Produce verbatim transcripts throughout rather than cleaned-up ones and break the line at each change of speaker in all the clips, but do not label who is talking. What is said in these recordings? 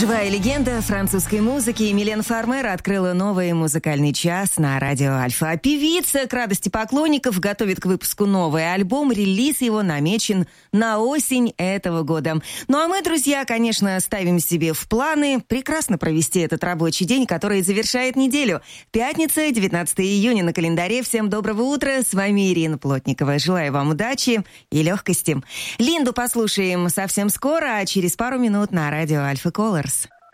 Живая легенда французской музыки Милен Фармер открыла новый музыкальный час на радио Альфа. Певица, к радости поклонников, готовит к выпуску новый альбом. Релиз его намечен на осень этого года. Ну а мы, друзья, конечно, ставим себе в планы прекрасно провести этот рабочий день, который завершает неделю. Пятница, девятнадцатого июня на календаре. Всем доброго утра. С вами Ирина Плотникова. Желаю вам удачи и легкости. Линду послушаем совсем скоро, а через пару минут на радио Альфа Колорс.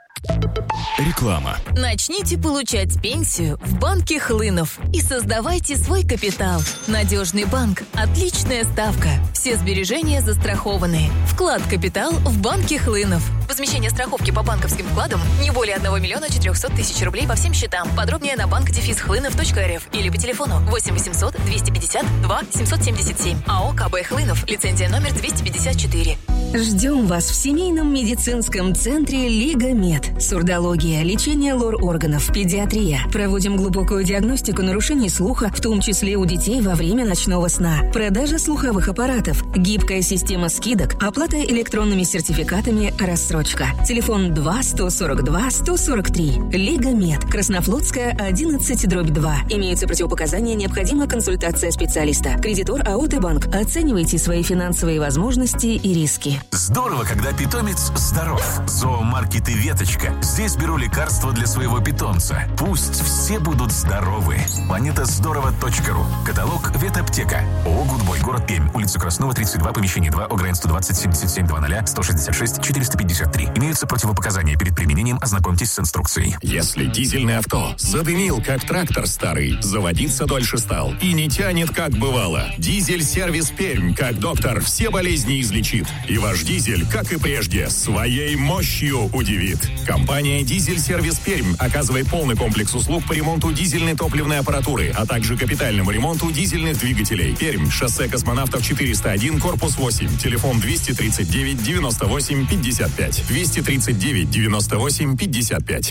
Реклама.
Начните получать пенсию в банке Хлынов и создавайте свой капитал. Надежный банк, отличная ставка. Все сбережения застрахованы. Вклад капитал в банке Хлынов. Возмещение страховки по банковским вкладам не более одного миллиона четырехсот тысяч рублей по всем счетам. Подробнее на банк дефис хлынов точка эр эф или по телефону восемь восемьсот двести пятьдесят два семьсот семьдесят семь. АО КБ Хлынов. Лицензия номер двести пятьдесят четыре.
Ждем вас в семейном медицинском центре Лига Мед. Сурдология, лечение лор-органов, педиатрия. Проводим глубокую диагностику нарушений слуха, в том числе у детей во время ночного сна. Продажа слуховых аппаратов, гибкая система скидок, оплата электронными сертификатами, рассрочка. Телефон два сто сорок два сто сорок три. Лига Мед. Краснофлотская, одиннадцать дробь два. Имеются противопоказания, необходима консультация специалиста. Кредитор АО Т-банк. Оценивайте свои финансовые возможности и риски.
Здорово, когда питомец здоров. Зоомаркет и Веточка. Здесь беру лекарства для своего питомца. Пусть все будут здоровы. планета здорово точка ру. Каталог Ветаптека. ООО «Гудбой», город Пермь, улица Краснова, тридцать два, помещение два, ОГРН сто двадцать семьдесят семь двадцать сто шестьдесят шесть четыреста пятьдесят три. Имеются противопоказания перед применением. Ознакомьтесь с инструкцией.
Если дизельное авто задымил, как трактор старый, заводиться дольше стал и не тянет, как бывало. Дизель-сервис Пермь, как доктор, все болезни излечит. И ваш дизель, как и прежде, своей мощью удивит. Компания «Дизель-сервис Пермь» оказывает полный комплекс услуг по ремонту дизельной топливной аппаратуры, а также капитальному ремонту дизельных двигателей. Пермь, шоссе Космонавтов четыреста один, корпус восемь, телефон двести тридцать девять девяносто восемь пятьдесят пять, двести тридцать девять девяносто восемь пятьдесят пять.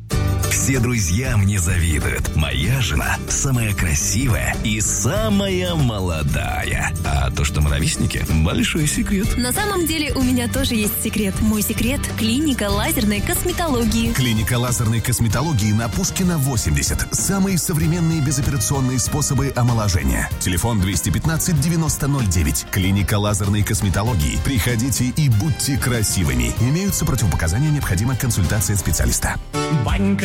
Все друзья мне завидуют. Моя жена самая красивая и самая молодая. А то, что мы ровесники, большой секрет.
На самом деле у меня тоже есть секрет. Мой секрет – клиника лазерной косметологии.
Клиника лазерной косметологии на Пушкина восемьдесят. Самые современные безоперационные способы омоложения. Телефон двести пятнадцать девяносто ноль девять. Клиника лазерной косметологии. Приходите и будьте красивыми. Имеются противопоказания, необходима консультация специалиста.
Банька